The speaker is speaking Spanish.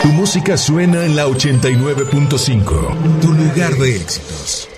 Tu música suena en la 89.5, tu lugar de éxitos.